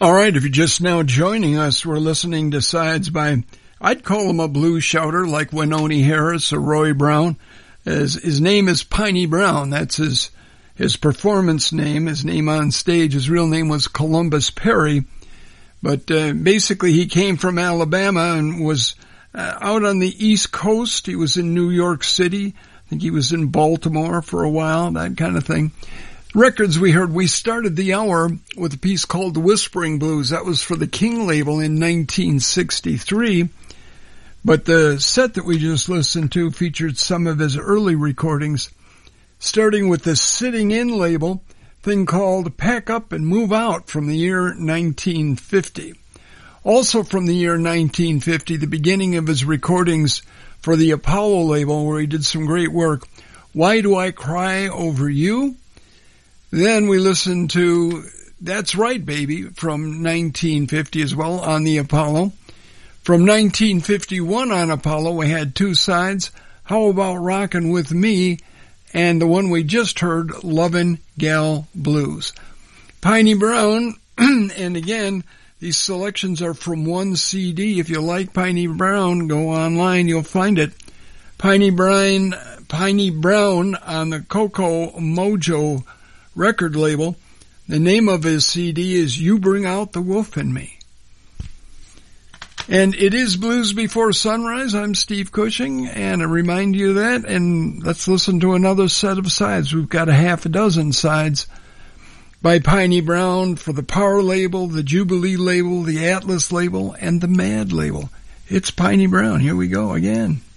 All right, if you're just now joining us, we're listening to sides by, I'd call him a blues shouter like Wynonie Harris or Roy Brown. His name is Piney Brown. That's his performance name, his name on stage. His real name was Columbus Perry. But basically he came from Alabama and was out on the East Coast. He was in New York City. I think he was in Baltimore for a while, that kind of thing. Records we heard, we started the hour with a piece called The Whispering Blues. That was for the King label in 1963. But the set that we just listened to featured some of his early recordings, starting with the Sitting In label, thing called Pack Up and Move Out from the year 1950. Also from the year 1950, the beginning of his recordings for the Apollo label, where he did some great work, Why Do I Cry Over You? Then we listened to That's Right, Baby from 1950 as well on the Apollo. From 1951 on Apollo, we had two sides, How About Rockin' With Me, and the one we just heard, Lovin' Gal Blues. Piney Brown, and again, these selections are from one CD. If you like Piney Brown, go online, you'll find it. Piney Brown on the Coco Mojo record label. The name of his CD is You Bring Out the Wolf in Me. And it is Blues Before Sunrise. I'm Steve Cushing, and I remind you of that. And let's listen to another set of sides. We've got a half a dozen sides by Piney Brown for the Power label, the Jubilee label, the Atlas label, and the Mad label. It's Piney Brown. Here we go again.